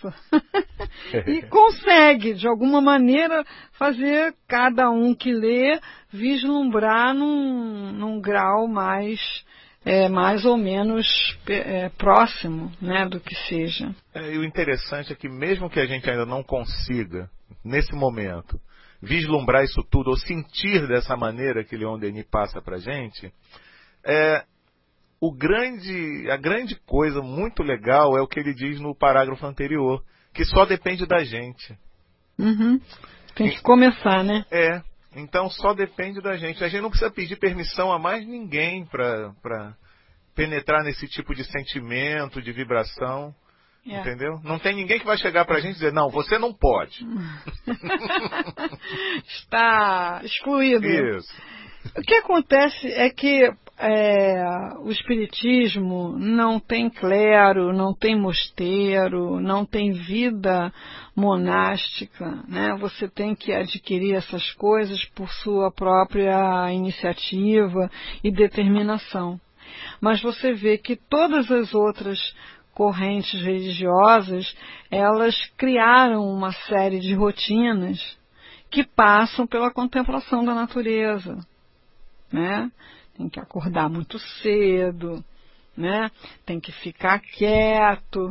esforça e consegue, de alguma maneira, fazer cada um que lê vislumbrar num grau mais ou menos próximo, né, do que seja. E o interessante é que mesmo que a gente ainda não consiga, nesse momento, vislumbrar isso tudo ou sentir dessa maneira que Leon Denis passa para a gente, a grande coisa muito legal é o que ele diz no parágrafo anterior, que só depende da gente. Uhum. Tem que começar, né? Então só depende da gente. A gente não precisa pedir permissão a mais ninguém para penetrar nesse tipo de sentimento, de vibração. Entendeu? Não tem ninguém que vai chegar pra gente e dizer, não, você não pode. Está excluído. Isso. O que acontece é que o espiritismo não tem clero, não tem mosteiro, não tem vida monástica, né? Você tem que adquirir essas coisas por sua própria iniciativa e determinação. Mas você vê que todas as outras correntes religiosas, elas criaram uma série de rotinas que passam pela contemplação da natureza, né? Tem que acordar muito cedo, né? Tem que ficar quieto,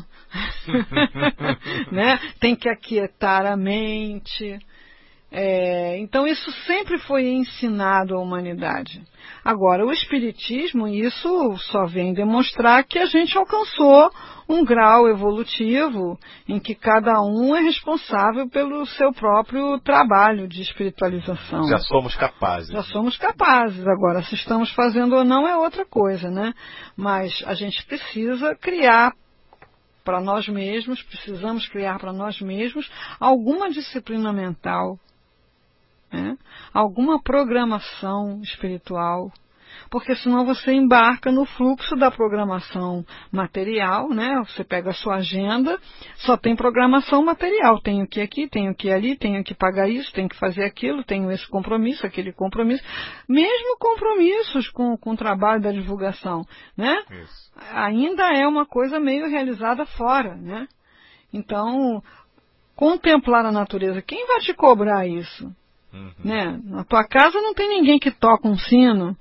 né? Tem que aquietar a mente. Então isso sempre foi ensinado à humanidade. Agora, o Espiritismo, isso só vem demonstrar que a gente alcançou um grau evolutivo em que cada um é responsável pelo seu próprio trabalho de espiritualização. Já somos capazes. Já somos capazes. Agora, se estamos fazendo ou não é outra coisa, né? Mas a gente precisa criar para nós mesmos, precisamos criar para nós mesmos alguma disciplina mental, né? Alguma programação espiritual, porque senão você embarca no fluxo da programação material, né? Você pega a sua agenda, só tem programação material, tenho que ir aqui, tenho que ir ali, tenho que pagar isso, tenho que fazer aquilo, tenho esse compromisso, aquele compromisso, mesmo compromissos com o trabalho da divulgação, né? Isso. Ainda é uma coisa meio realizada fora, né? Então, contemplar a natureza, quem vai te cobrar isso? Uhum. Né? Na tua casa não tem ninguém que toca um sino.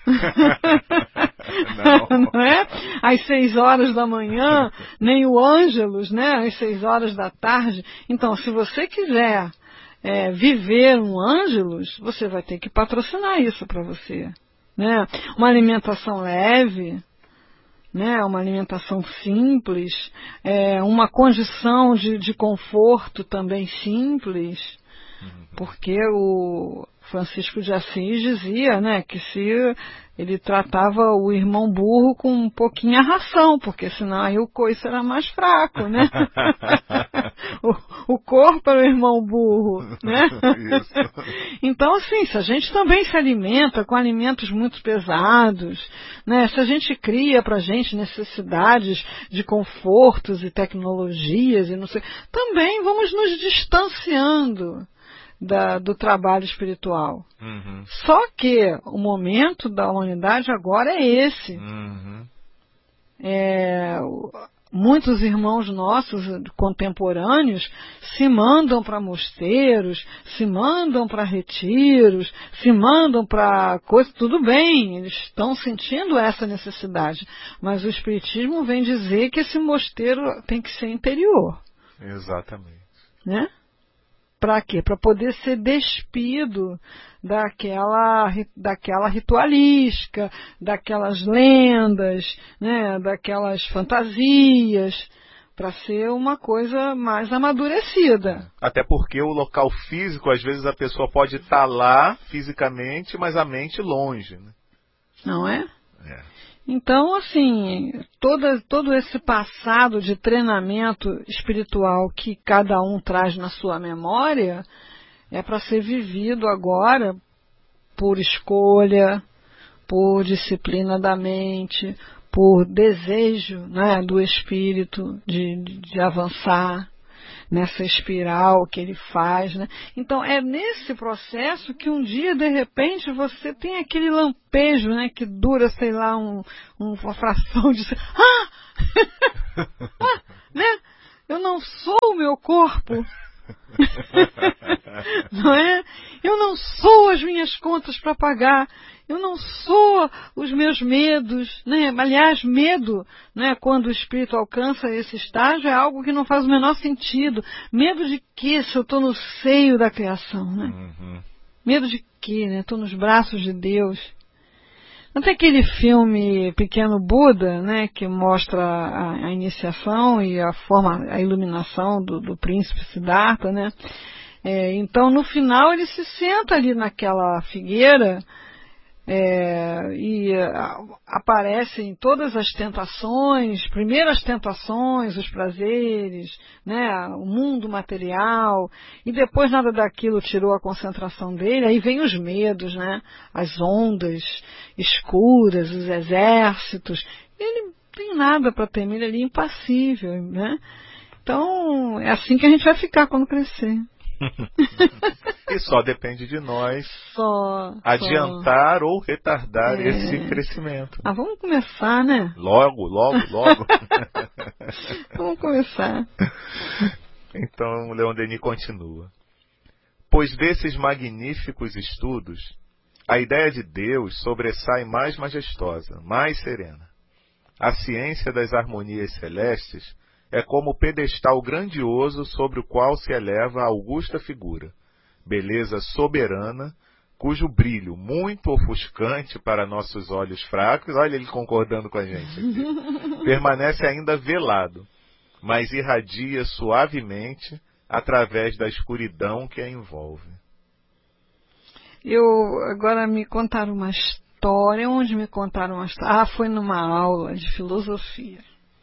Não é? Às 6 horas da manhã, nem o Ângelus, né? Às 6 horas da tarde. Então, se você quiser viver um Ângelus, você vai ter que patrocinar isso para você, né? Uma alimentação leve, né? Uma alimentação simples, uma condição de conforto também simples. Porque o Francisco de Assis dizia, né, que se ele tratava o irmão burro com um pouquinho a ração, porque senão aí o coice era mais fraco, né? o corpo era o irmão burro, né? Então, assim, se a gente também se alimenta com alimentos muito pesados, né, se a gente cria pra gente necessidades de confortos e tecnologias e não sei, também vamos nos distanciando do trabalho espiritual. Uhum. Só que o momento da humanidade agora é esse. Uhum. Muitos irmãos nossos contemporâneos se mandam para mosteiros, se mandam para retiros, se mandam para coisas, tudo bem, eles estão sentindo essa necessidade, mas o Espiritismo vem dizer que esse mosteiro tem que ser interior. Exatamente. Né? Para quê? Para poder ser despido daquela ritualística, daquelas lendas, né, daquelas fantasias, para ser uma coisa mais amadurecida. Até porque o local físico, às vezes a pessoa pode estar lá fisicamente, mas a mente longe, né? Não é? Então, assim, todo esse passado de treinamento espiritual que cada um traz na sua memória é para ser vivido agora por escolha, por disciplina da mente, por desejo, né, do espírito de avançar nessa espiral que ele faz, né? Então é nesse processo que um dia, de repente, você tem aquele lampejo, né, que dura, sei lá, uma fração de... né? Eu não sou o meu corpo. Não é? Eu não sou as minhas contas para pagar. Eu não sou os meus medos, né? Aliás, medo, né? Quando o espírito alcança esse estágio, é algo que não faz o menor sentido. Medo de quê se eu estou no seio da criação, né? Uhum. Medo de quê, né? Estou nos braços de Deus. Até aquele filme Pequeno Buda, né? Que mostra a iniciação e a iluminação do príncipe Siddhartha, né? Então, no final, ele se senta ali naquela figueira, e aparecem todas as tentações, primeiras tentações, os prazeres, né, o mundo material, e depois nada daquilo tirou a concentração dele, aí vem os medos, né, as ondas escuras, os exércitos, ele não tem nada para temer, ele é impassível, né? Então é assim que a gente vai ficar quando crescer. E só depende de nós adiantar ou retardar esse crescimento. Vamos começar, né? Logo. Vamos começar. Então, o Leon Denis continua. Pois desses magníficos estudos, a ideia de Deus sobressai mais majestosa, mais serena. A ciência das harmonias celestes é como o pedestal grandioso sobre o qual se eleva a augusta figura, beleza soberana, cujo brilho, muito ofuscante para nossos olhos fracos, olha ele concordando com a gente aqui, permanece ainda velado, mas irradia suavemente através da escuridão que a envolve. Agora me contaram uma história, onde me contaram uma história? Foi numa aula de filosofia.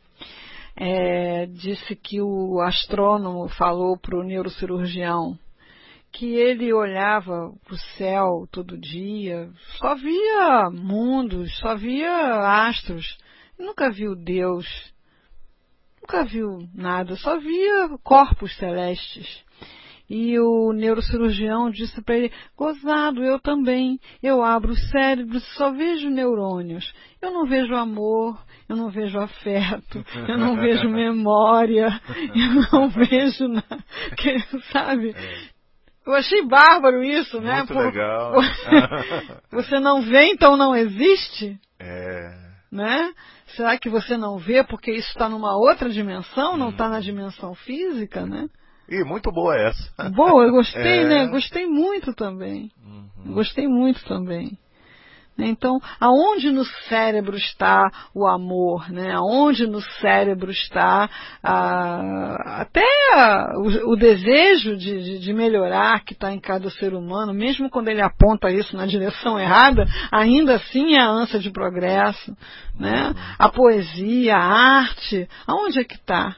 Disse que o astrônomo falou para o neurocirurgião que ele olhava para o céu todo dia, só via mundos, só via astros, nunca viu Deus, nunca viu nada, só via corpos celestes. E o neurocirurgião disse para ele, gozado, eu também, eu abro o cérebro e só vejo neurônios, eu não vejo amor, eu não vejo afeto, eu não vejo memória, eu não vejo nada, sabe? Eu achei bárbaro isso, né? Muito legal. Você não vê, então não existe? Né? Será que você não vê porque isso está numa outra dimensão, não está na dimensão física, né? Muito boa essa. Boa, eu gostei, né? Gostei muito também. Gostei muito também. Então, aonde no cérebro está o amor, né? Aonde no cérebro está até o desejo de melhorar que está em cada ser humano, mesmo quando ele aponta isso na direção errada, ainda assim é a ânsia de progresso, né? A poesia, a arte, aonde é que está?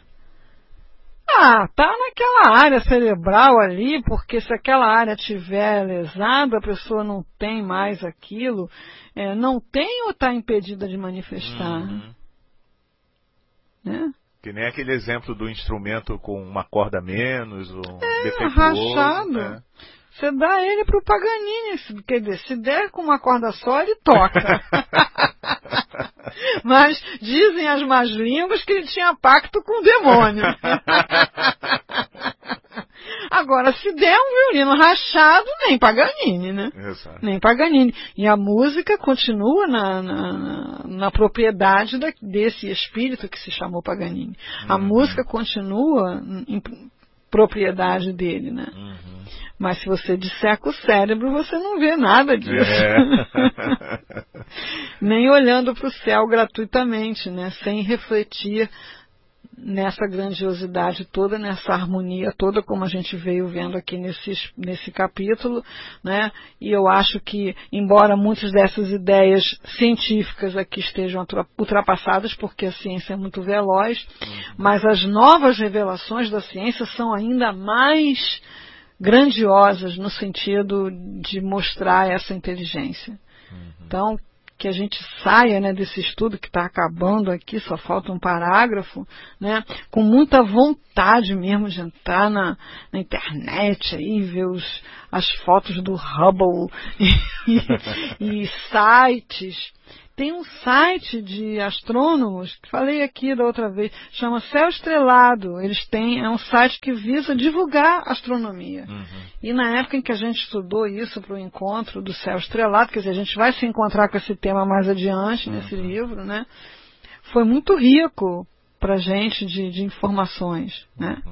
Tá naquela área cerebral ali, porque se aquela área estiver lesada, a pessoa não tem mais aquilo, não tem ou está impedida de manifestar. Né? Que nem aquele exemplo do instrumento com uma corda menos, ou defeituoso. Rachado. Você dá ele pro Paganini, quer dizer, se der com uma corda só, ele toca. Mas dizem as más línguas que ele tinha pacto com o demônio. Agora, se der um violino rachado, nem Paganini, né? Exato. Nem Paganini. E a música continua na propriedade desse espírito que se chamou Paganini. A música continua em propriedade dele, né? Mas se você disseca o cérebro, você não vê nada disso. Nem olhando para o céu gratuitamente, né? Sem refletir nessa grandiosidade toda, nessa harmonia toda, como a gente veio vendo aqui nesse capítulo, né? E eu acho que, embora muitas dessas ideias científicas aqui estejam ultrapassadas, porque a ciência é muito veloz, mas as novas revelações da ciência são ainda mais grandiosas no sentido de mostrar essa inteligência. Então, que a gente saia, né, desse estudo que está acabando aqui, só falta um parágrafo, né, com muita vontade mesmo de entrar na internet aí, ver as fotos do Hubble e sites. tem um site de astrônomos, que falei aqui da outra vez, chama Céu Estrelado. É um site que visa divulgar astronomia. E na época em que a gente estudou isso para o encontro do Céu Estrelado, quer dizer, a gente vai se encontrar com esse tema mais adiante nesse livro, né? Foi muito rico para a gente de informações, né?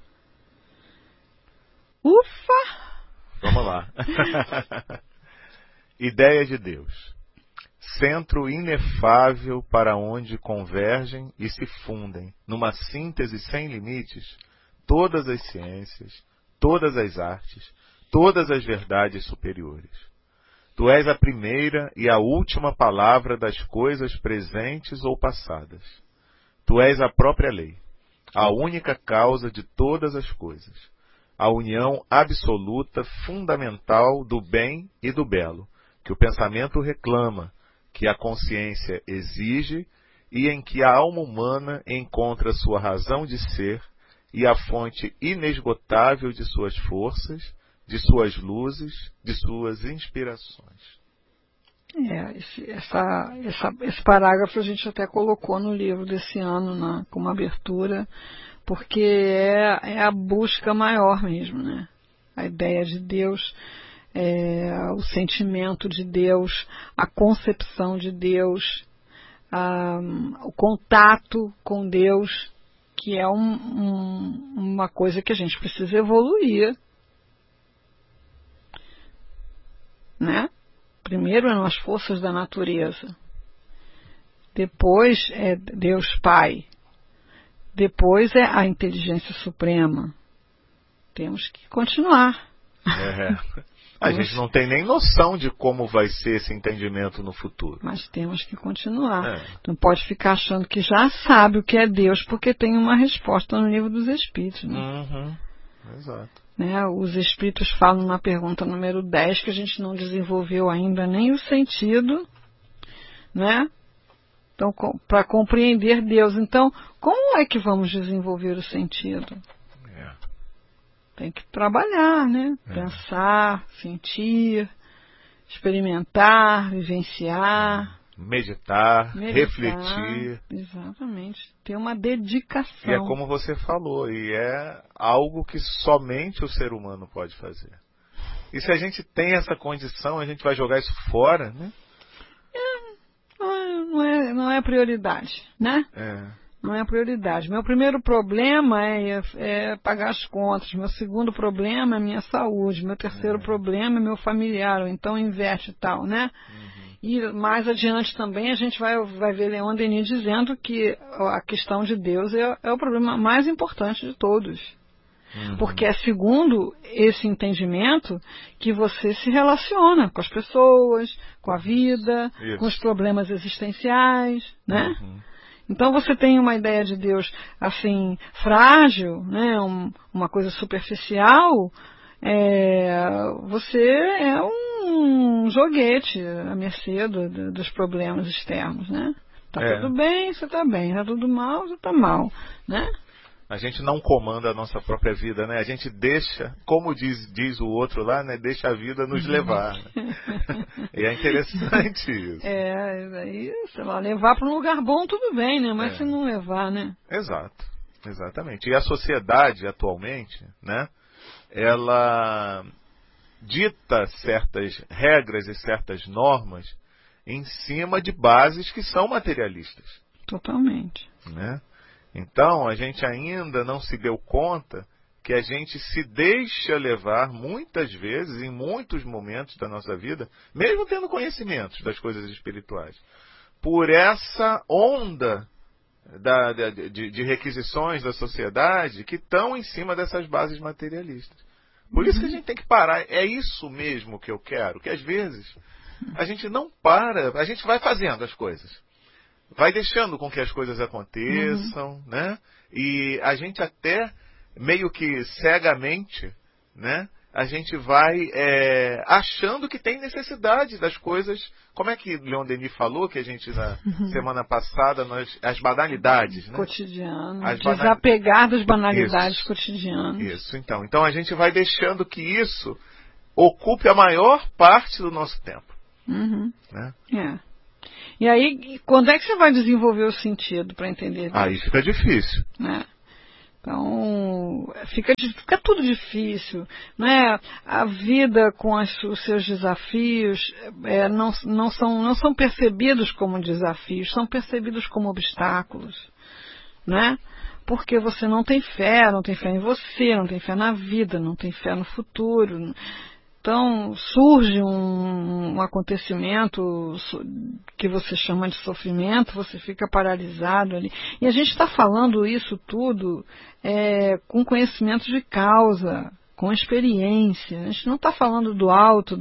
Ufa! Vamos lá. Ideia de Deus. Centro inefável para onde convergem e se fundem, numa síntese sem limites, todas as ciências, todas as artes, todas as verdades superiores. Tu és a primeira e a última palavra das coisas presentes ou passadas. Tu és a própria lei, a única causa de todas as coisas, a união absoluta, fundamental do bem e do belo, que o pensamento reclama, que a consciência exige e em que a alma humana encontra sua razão de ser e a fonte inesgotável de suas forças, de suas luzes, de suas inspirações. Esse parágrafo a gente até colocou no livro desse ano, como abertura, porque é a busca maior mesmo, né? A ideia de Deus, o sentimento de Deus, a concepção de Deus, o contato com Deus, que é uma coisa que a gente precisa evoluir, né? Primeiro eram as forças da natureza, depois é Deus Pai, depois é a inteligência suprema. Temos que continuar. A gente não tem nem noção de como vai ser esse entendimento no futuro. Mas temos que continuar. Não pode ficar achando que já sabe o que é Deus, porque tem uma resposta no livro dos Espíritos. Né? Exato. Os Espíritos falam na pergunta número 10 que a gente não desenvolveu ainda nem o sentido, né? Então, para compreender Deus. Então, como é que vamos desenvolver o sentido? Tem que trabalhar, né? Pensar, sentir, experimentar, vivenciar. Meditar, refletir. Exatamente. Ter uma dedicação. E é como você falou, e é algo que somente o ser humano pode fazer. E se a gente tem essa condição, a gente vai jogar isso fora, né? Não é prioridade, né? Não é prioridade. Meu primeiro problema é pagar as contas. Meu segundo problema é minha saúde. Meu terceiro problema é meu familiar. Ou então inverte e tal, né? E mais adiante também a gente vai ver Leon Denis dizendo que a questão de Deus é o problema mais importante de todos. Porque é segundo esse entendimento que você se relaciona com as pessoas, com a vida, com os problemas existenciais, né? Então você tem uma ideia de Deus assim, frágil, né? Uma coisa superficial, você é um joguete à mercê dos problemas externos, né? Tá tudo bem, você tá bem, tá tudo mal, você tá mal, né? A gente não comanda a nossa própria vida, né? A gente deixa, como diz o outro lá, né? Deixa a vida nos levar. Né? E é interessante isso. Aí, sei lá, levar para um lugar bom tudo bem, né? Mas se não levar, né? Exato, exatamente. E a sociedade atualmente, né? Ela dita certas regras e certas normas em cima de bases que são materialistas. Totalmente. Né? Então, a gente ainda não se deu conta que a gente se deixa levar muitas vezes, em muitos momentos da nossa vida, mesmo tendo conhecimentos das coisas espirituais, por essa onda de requisições da sociedade que estão em cima dessas bases materialistas. Por isso que a gente tem que parar. É isso mesmo que eu quero, que às vezes a gente não para, a gente vai fazendo as coisas. Vai deixando com que as coisas aconteçam, né? E a gente até, meio que cegamente, né? A gente vai achando que tem necessidade das coisas. Como é que Leon Denis falou, que a gente na semana passada, as banalidades, né? Cotidianas. Desapegar das banalidades cotidianas. Isso, então. Então a gente vai deixando que isso ocupe a maior parte do nosso tempo. Né? E aí, quando é que você vai desenvolver o sentido para entender isso? Aí fica difícil. Né? Então, fica tudo difícil, né? A vida com os seus desafios não são percebidos como desafios, são percebidos como obstáculos, né? Porque você não tem fé em você, não tem fé na vida, não tem fé no futuro. Então, surge um acontecimento que você chama de sofrimento, você fica paralisado ali. E a gente está falando isso tudo com conhecimento de causa, com experiência. A gente não está falando do alto,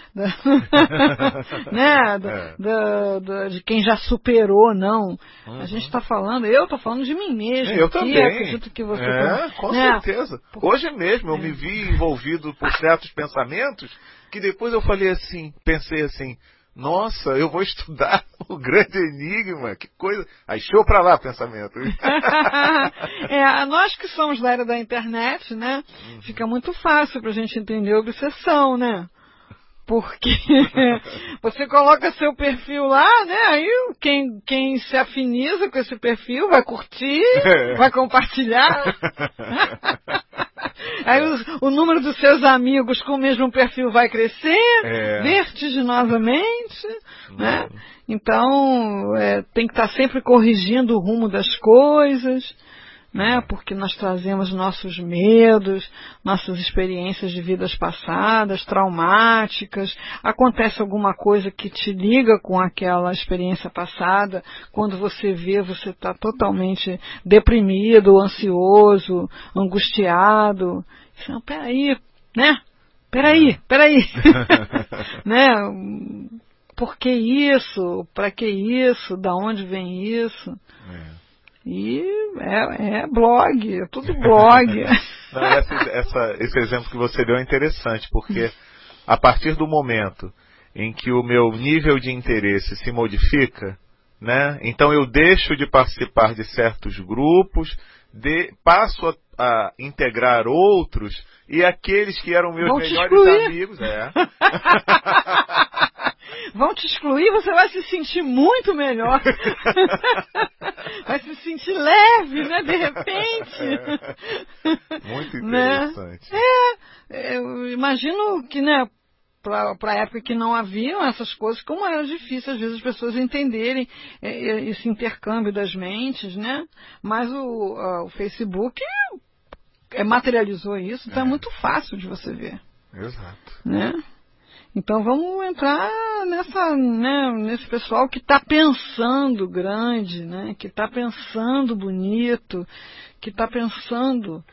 né, de quem já superou, não. A gente está falando, eu estou falando de mim mesmo. Eu também. Acredito que você com certeza. Hoje mesmo eu me vi envolvido por certos pensamentos que depois eu pensei assim, nossa, eu vou estudar o grande enigma, que coisa. Aí show pra lá, pensamento. Nós que somos da era da internet, né? Fica muito fácil pra gente entender a obsessão, né? Porque você coloca seu perfil lá, né? Aí quem se afiniza com esse perfil vai curtir, vai compartilhar. Aí o número dos seus amigos com o mesmo perfil vai crescer vertiginosamente, né? Então, tem que estar sempre corrigindo o rumo das coisas, né? Porque nós trazemos nossos medos, nossas experiências de vidas passadas, traumáticas. Acontece alguma coisa que te liga com aquela experiência passada, quando você vê, você está totalmente deprimido, ansioso, angustiado. Então, peraí, né? Peraí. Né? Por que isso? Para que isso? Da onde vem isso? E é blog, é tudo blog. Não, esse exemplo que você deu é interessante, porque a partir do momento em que o meu nível de interesse se modifica, né, então eu deixo de participar de certos grupos, passo a integrar outros, e aqueles que eram meus melhores amigos... Vão te excluir, você vai se sentir muito melhor. Vai se sentir leve, né? De repente. Muito interessante. Eu imagino que, né, para a época que não haviam essas coisas, como era difícil às vezes as pessoas entenderem esse intercâmbio das mentes, né? Mas o Facebook materializou isso, então é muito fácil de você ver. Exato. Né? Então vamos entrar nesse pessoal que está pensando grande, né? Que está pensando bonito, que está pensando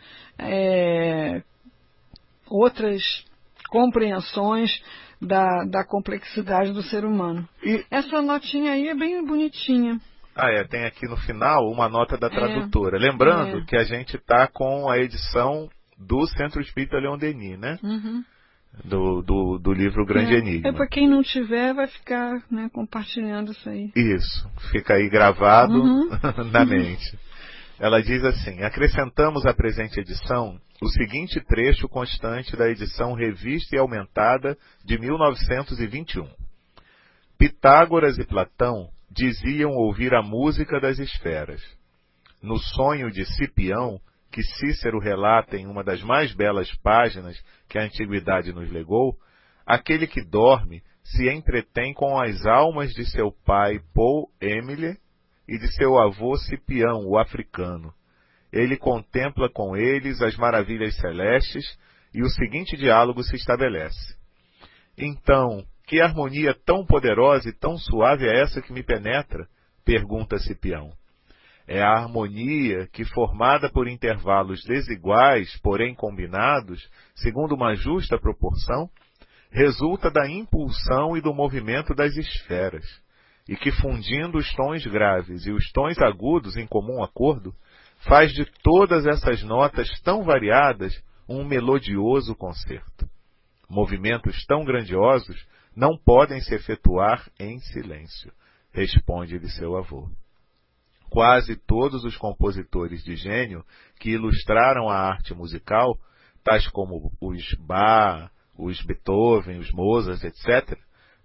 outras compreensões da complexidade do ser humano. E essa notinha aí é bem bonitinha. Tem aqui no final uma nota da tradutora. Lembrando que a gente está com a edição do Centro Espírita Leon Denis, né? Uhum. Do livro Grande Enigma. Para quem não tiver, vai ficar, né, compartilhando isso aí. Isso, fica aí gravado na mente. Ela diz assim: acrescentamos à presente edição o seguinte trecho constante da edição revista e aumentada de 1921. Pitágoras e Platão diziam ouvir a música das esferas. No sonho de Cipião, que Cícero relata em uma das mais belas páginas que a antiguidade nos legou, aquele que dorme se entretém com as almas de seu pai Paul Émile e de seu avô Cipião, o africano. Ele contempla com eles as maravilhas celestes e o seguinte diálogo se estabelece. Então, que harmonia tão poderosa e tão suave é essa que me penetra? Pergunta Cipião. É a harmonia que, formada por intervalos desiguais, porém combinados, segundo uma justa proporção, resulta da impulsão e do movimento das esferas, e que, fundindo os tons graves e os tons agudos em comum acordo, faz de todas essas notas tão variadas um melodioso concerto. Movimentos tão grandiosos não podem se efetuar em silêncio, responde-lhe seu avô. Quase todos os compositores de gênio que ilustraram a arte musical, tais como os Bach, os Beethoven, os Mozart, etc.,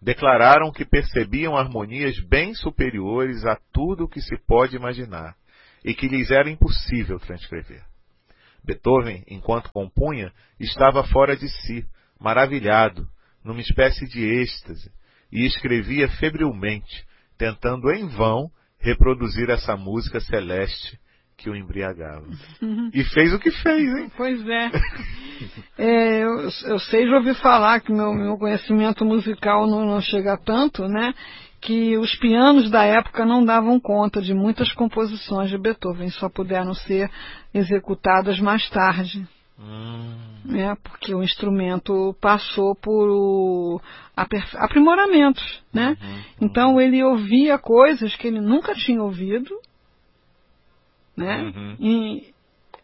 declararam que percebiam harmonias bem superiores a tudo o que se pode imaginar e que lhes era impossível transcrever. Beethoven, enquanto compunha, estava fora de si, maravilhado, numa espécie de êxtase, e escrevia febrilmente, tentando em vão reproduzir essa música celeste que o embriagava. E fez o que fez, hein? Pois é. Eu sei de ouvir falar que meu conhecimento musical não chega a tanto, né? Que os pianos da época não davam conta de muitas composições de Beethoven, só puderam ser executadas mais tarde. Né? Porque o instrumento passou por aprimoramentos, né? Então ele ouvia coisas que ele nunca tinha ouvido, né? E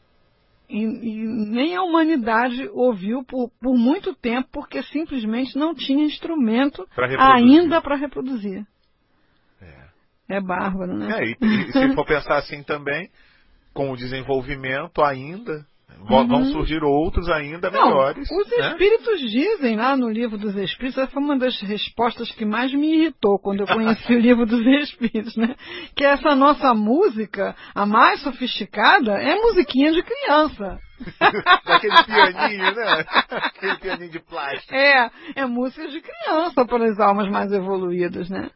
nem a humanidade ouviu por muito tempo, porque simplesmente não tinha instrumento ainda para reproduzir. É bárbaro, né? E se for pensar assim também, com o desenvolvimento ainda, vão surgir outros ainda melhores. Os espíritos dizem lá no Livro dos Espíritos, essa foi uma das respostas que mais me irritou quando eu conheci o Livro dos Espíritos, né? Que essa nossa música, a mais sofisticada, é musiquinha de criança. Daquele pianinho, né? Aquele pianinho de plástico. É música de criança para as almas mais evoluídas, né?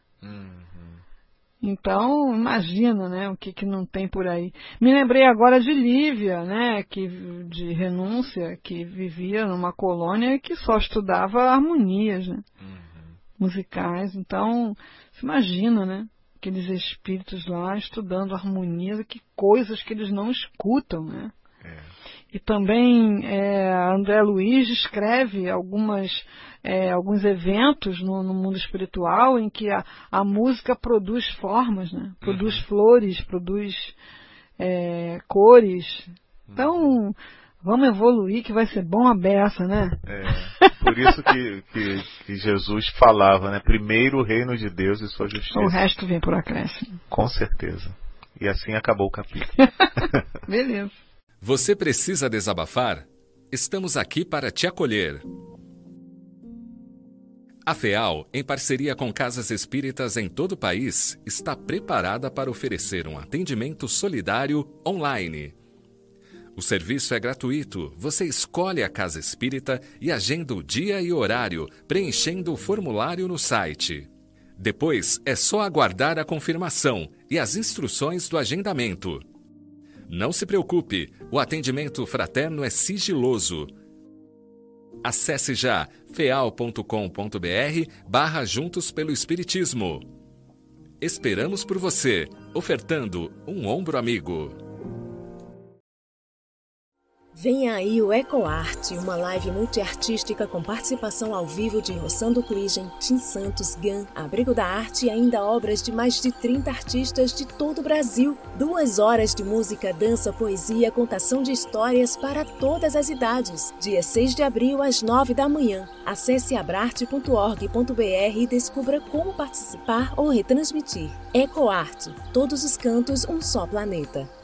Então, imagina, né, o que não tem por aí. Me lembrei agora de Lívia, né, de Renúncia, que vivia numa colônia que só estudava harmonias, né, musicais. Então, se imagina, né, aqueles espíritos lá estudando harmonias, que coisas que eles não escutam, né. E também André Luiz descreve alguns eventos no mundo espiritual em que a música produz formas, né? Produz flores, produz cores. Então, vamos evoluir que vai ser bom a beça, né? Por isso que Jesus falava, né? Primeiro o reino de Deus e sua justiça. O resto vem por acréscimo. Com certeza. E assim acabou o capítulo. Beleza. Você precisa desabafar? Estamos aqui para te acolher. A FEAL, em parceria com casas espíritas em todo o país, está preparada para oferecer um atendimento solidário online. O serviço é gratuito. Você escolhe a casa espírita e agenda o dia e horário, preenchendo o formulário no site. Depois, é só aguardar a confirmação e as instruções do agendamento. Não se preocupe, o atendimento fraterno é sigiloso. Acesse já feal.com.br/Juntos pelo Espiritismo. Esperamos por você, ofertando um ombro amigo. Vem aí o EcoArte, uma live multiartística com participação ao vivo de Rossando Cligem, Tim Santos, Gan, Abrigo da Arte e ainda obras de mais de 30 artistas de todo o Brasil. 2 horas de música, dança, poesia, contação de histórias para todas as idades. Dia 6 de abril, às 9 da manhã. Acesse abrarte.org.br e descubra como participar ou retransmitir. EcoArte, todos os cantos, um só planeta.